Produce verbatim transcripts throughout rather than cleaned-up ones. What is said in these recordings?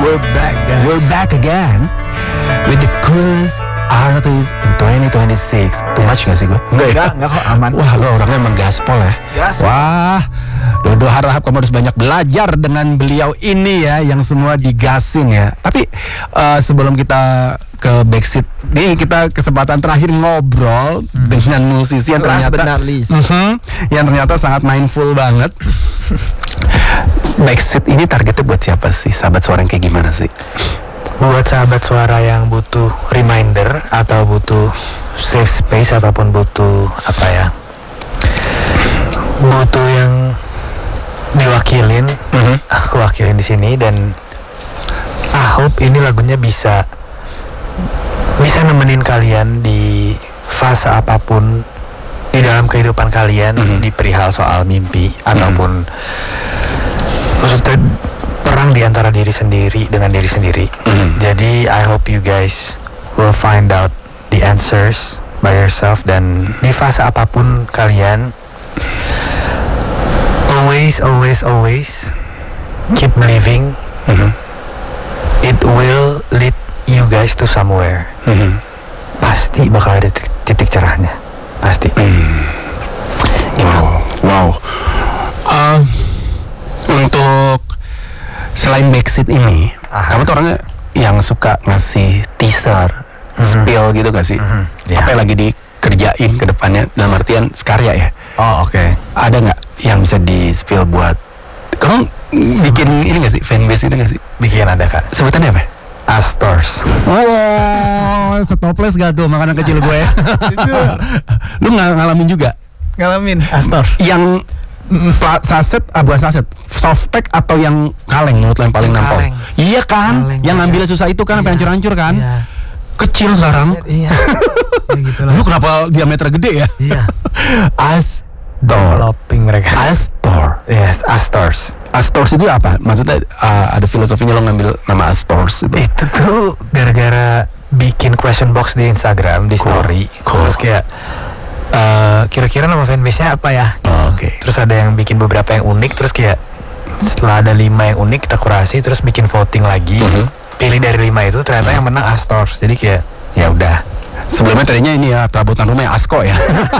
we're back guys. We're back again with the coolest artist in twenty twenty-six. Too much gak sih gue? Enggak, enggak kok, aman. Wah, lo orangnya emang gaspol ya. Gaspol. Wah, Dodo harap kamu harus banyak belajar dengan beliau ini ya, yang semua digasin ya. Tapi uh, sebelum kita ke backseat, nih kita kesempatan terakhir ngobrol hmm. dengan musisi yang Last ternyata uh-huh, yang ternyata sangat mindful banget. Backseat ini targetnya buat siapa sih? Sahabat suara yang kayak gimana sih? Buat sahabat suara yang butuh reminder atau butuh safe space ataupun butuh apa ya, butuh yang diwakilin, mm-hmm. aku wakilin di sini, dan I hope ini lagunya bisa bisa nemenin kalian di fase apapun di dalam kehidupan kalian, mm-hmm. di perihal soal mimpi mm-hmm. ataupun maksudnya perang di antara diri sendiri dengan diri sendiri. Mm. Jadi I hope you guys will find out the answers by yourself, dan di fase apapun kalian always always always keep believing. Mm-hmm. It will lead you guys to somewhere. Mm-hmm. Pasti bakal ada titik, titik cerahnya. Pasti. Mm. Gitu. Wow. Wow. Uh, untuk selain backseat ini, aha, kamu tuh orangnya yang suka ngasih teaser, mm-hmm. spill gitu gak sih? Mm-hmm. Yeah. Apa yang lagi dikerjain ke depannya, dalam artian sekarya ya? Oh oke. Okay. Ada gak yang bisa di spill buat kamu bikin ini gak sih, fanbase itu gak sih? Bikin ada kak. Sebutannya apa? Astors. Oh, stoples gak tuh makanan kecil gue? Itu lu ng- ngalamin juga? Ngalamin Astors. Yang Pla, saset, ah bukan saset, softpack atau yang kaleng menurut lo yang paling nampol? Iya kan, kaleng, yang ngambilnya susah itu kan, sampai iya, hancur-hancur kan? Iya. Kecil sekarang. Iya. Ya gitu lah. Lu kenapa diameter gede ya? Iya. Astor. Developing mereka. Astor. Yes, Astors. Astors itu apa? Maksudnya uh, ada filosofinya lo ngambil nama Astors itu? Itu tuh gara-gara bikin question box di Instagram, di story. Cool. Terus kayak Uh, kira-kira nama fanbase-nya apa ya? Oh, oke. Okay. Terus ada yang bikin beberapa yang unik, terus kayak setelah ada lima yang unik kita kurasi, terus bikin voting lagi. Uh-huh. Pilih dari lima itu, ternyata uh-huh. yang menang Astors. Jadi kayak ya udah. Sebelumnya tadinya ini ya perabotan rumah yang Asko ya.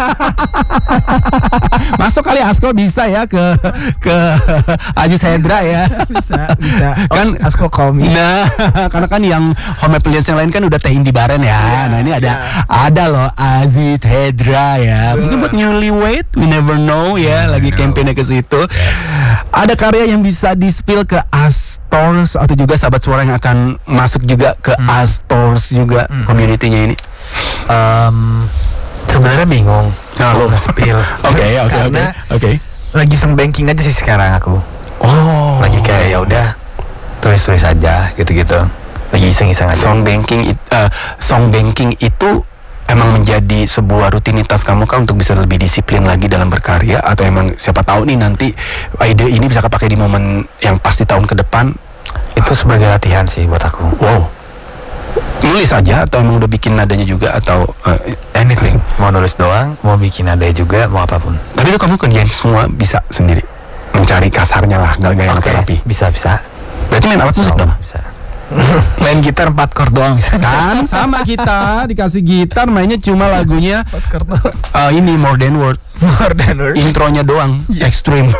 Masuk kali Asko bisa ya ke ke Aziz Hedra ya. Bisa, bisa. Kan Asko call me. Nah, karena kan yang home appliance yang lain kan udah Teh Indi Baren ya. Yeah, nah, ini ada yeah. ada loh Aziz Hedra ya. Uh. Mungkin buat newlywed, we never know ya, yeah, lagi campaign-nya ke situ. Yes. Ada karya yang bisa di-spill ke Astors atau juga sahabat suara yang akan masuk juga ke hmm. Astors juga hmm. community-nya ini. Um, sebenarnya bingung. Nah, lo spill. Oke, oke, oke. Oke. Lagi seng banking aja sih sekarang aku. Oh. Lagi kayak ya udah tulis-tulis aja gitu-gitu. Lagi iseng-iseng aja. Song banking it, uh, song banking itu emang menjadi sebuah rutinitas kamu kan untuk bisa lebih disiplin lagi dalam berkarya, atau emang siapa tahu nih nanti ide ini bisa kepake di momen yang pasti tahun ke depan? Itu sebagai latihan sih buat aku. Wow. Nulis aja atau emang udah bikin nadanya juga atau uh, anything, mau nulis doang, mau bikin nada juga, mau apapun. Tapi itu kamu kerjain semua bisa sendiri, mencari kasarnya lah, nggak gaya okay. terapi. Bisa bisa. Berarti main alat musik dong? Bisa. Main gitar empat chord doang bisa. Kan sama kita dikasih gitar mainnya cuma lagunya empat chord doang. Uh, ini More Than Word. More Than Word. Intronya doang, yeah. Extreme.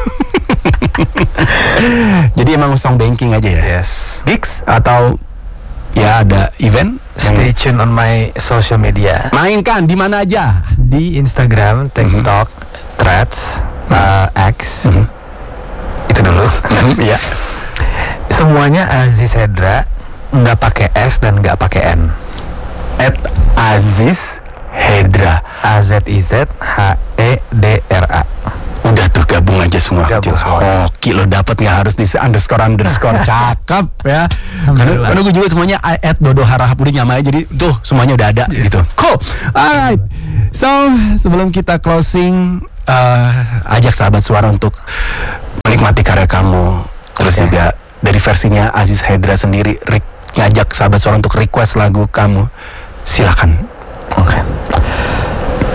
Jadi emang song banking aja ya. Yes. Gigs atau ya ada event? Stay tune on my social media. Mainkan di mana aja? Di Instagram, TikTok, mm-hmm. Threads, uh, X. Mm-hmm. Itu dulu. Iya. Semuanya Aziz Hedra, nggak pakai S dan nggak pakai N. At Aziz Hedra. A Z I Z H E D R A. Udah tuh gabung aja semua. Gabung semua. Oke, lo dapet nggak harus di underscore underscore cakep ya. Karena, karena gue juga semuanya at Dodo Harahap udah nyamai, jadi tuh semuanya udah ada yeah. gitu. Cool. Alright. So sebelum kita closing, uh, ajak sahabat suara untuk menikmati karya kamu. Terus okay. juga dari versinya Aziz Hedra sendiri, re- ngajak sahabat suara untuk request lagu kamu. Silakan. Oke. Okay.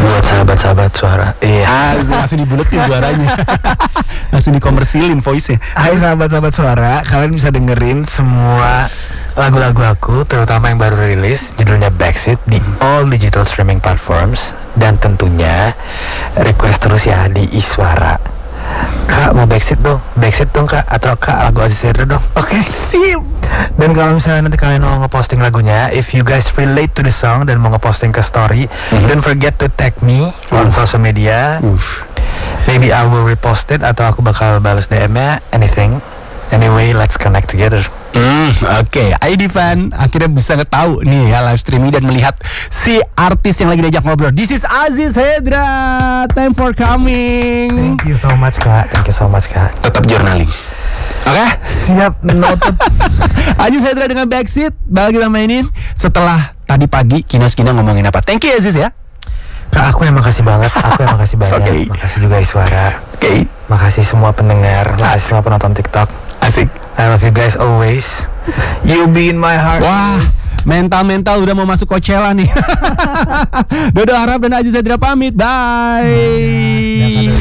Buat sahabat-sahabat suara. Iya. Ah, langsung dibuletin suaranya. Langsung dikomersilin voice-nya. Hai sahabat-sahabat suara, kalian bisa dengerin semua lagu-lagu aku, terutama yang baru rilis, judulnya Backseat, di all digital streaming platforms. Dan tentunya request terus ya di Iswara. Kak mau Backseat dong, Backseat dong kak, atau kak lagu Aziz Hendra dong. Oke, okay, sip. Dan kalau misalnya nanti kalian mau ngeposting lagunya, if you guys relate to the song dan mau ngeposting ke story, mm-hmm. don't forget to tag me on social media. Oof. Maybe I will repost it atau aku bakal balas D M-nya, anything. Anyway, let's connect together. Hmm, oke. Okay. I D fan akhirnya bisa ngetahu nih ya live streaming dan melihat si artis yang lagi diajak ngobrol. This is Aziz Hendra. Time for coming. Thank you so much kak. Thank you so much kak. Tetap journaling. Oke, okay? Siap, noted. Aziz Hendra dengan Backseat bakal kita mainin setelah tadi pagi Kinos-Kina ngomongin apa. Thank you Aziz ya. Kak, aku yang makasih banget. Aku yang makasih banyak. Okay. Makasih juga Iswara. Oke. Okay. Makasih semua pendengar. Makasih semua penonton TikTok. Asik. I love you guys always. You be in my heart. Wah, mental-mental udah mau masuk Coachella nih. Dodo Harap dan Aziz Hendra pamit. Bye.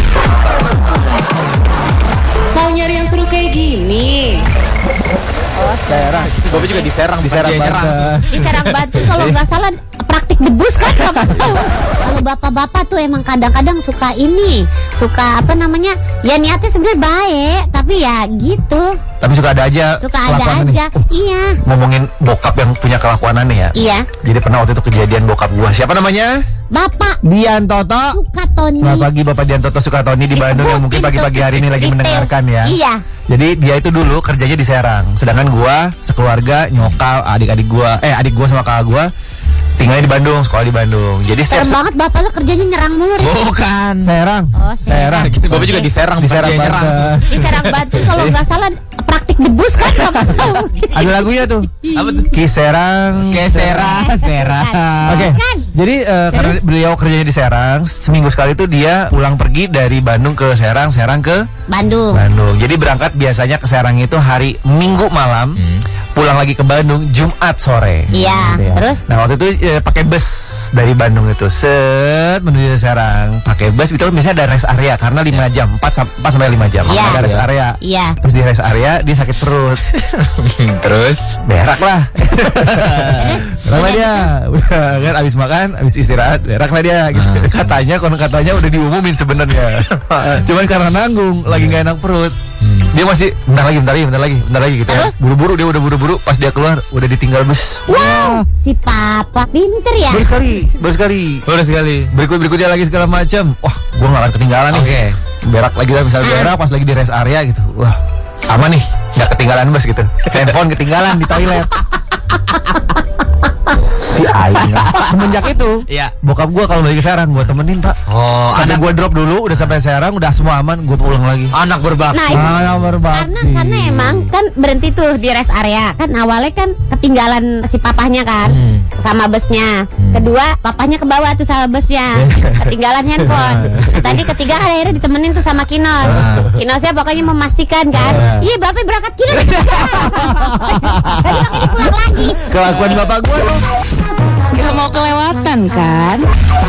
Mau nyari yang seru kayak gini? Oh, Serang. Gue juga di Serang, di Serang Banten. Di Serang Banten kalau nggak salah praktik debus kan kamu tahu. Kalau bapak-bapak tuh emang kadang-kadang suka ini, suka apa namanya? Ya niatnya sebenarnya baik, tapi ya gitu. Tapi suka ada aja. Suka ada aja. Uh, iya. Ngomongin bokap yang punya kelakuan aneh ya. Iya. Jadi pernah waktu itu kejadian bokap gua. Siapa namanya? Bapak Dian Toto Sukatoni. Selamat pagi Bapak Dian Toto Sukatoni di Bandung yang mungkin pagi-pagi hari ini lagi detail. mendengarkan ya. Iya. Jadi dia itu dulu kerjanya di Serang. Sedangkan gua sekeluarga nyokap adik-adik gua eh adik gua sama kakak gua tinggalnya di Bandung, sekolah di Bandung. Jadi setiap serem banget bapak lo kerjanya nyerang mulu di sini. Bukan. Serang. Oh, Serang. Serang. Bapak juga di Serang, di Serang Banten. Di Serang Banten kalau nggak salah praktik debus kan kamu tahu. Ada lagunya tuh. Apa tuh? Kiserang, Keserang, Serang. Oke. Kan? Jadi uh, karena beliau kerjanya di Serang, seminggu sekali tuh dia pulang pergi dari Bandung ke Serang, Serang ke Bandung. Bandung. Jadi berangkat biasanya ke Serang itu hari Minggu malam, hmm. pulang lagi ke Bandung Jumat sore. Iya. Gitu ya. Terus? Nah waktu itu eh, pakai bus dari Bandung itu set menuju Serang. Pakai bus itu biasanya ada rest area karena lima jam, empat sampai lima jam. Iya. Ada rest area. Iya. Terus di rest area dia sakit perut. Terus berak lah. Berak lah dia. Udah kan abis makan, abis istirahat, berak lah dia gitu. Katanya kon katanya udah diumumin sebenarnya. Cuman karena nanggung lagi nggak enak perut. Dia masih bentar lagi, bentar lagi, bentar lagi, bentar lagi gitu ya. Buru-buru dia udah buru-buru pas dia keluar udah ditinggal bus. Wow, si papa pinter ya. Baru sekali, baru sekali. Baru sekali. Berikut berikutnya lagi segala macam. Wah, gua nggak akan ketinggalan nih. Oke. Okay. Berak lagi lah misalnya berak pas lagi di rest area gitu. Wah, aman nih, nggak ketinggalan bus gitu. Handphone ketinggalan di toilet. Si Aing. Semenjak itu, iya. Bokap gua kalau lagi ke Serang gua temenin pak. Oh. Sampai gua drop dulu, udah sampai Serang, udah semua aman, gua pulang lagi. Anak berbakti. Nah, itu, Anak berbakti. karena karena emang kan berhenti tuh di rest area kan awalnya kan ketinggalan si papahnya kan hmm. sama busnya. Hmm. Kedua papahnya ke bawah tuh sama busnya, ketinggalan handphone. Tadi ketiga kan akhirnya ditemenin tuh sama Kinos. Kinosnya pokoknya memastikan kan, iya bapak berangkat Kinos. Tadi makanya pulang lagi. Kelakuan bapak gua. Gak mau kelewatan kan?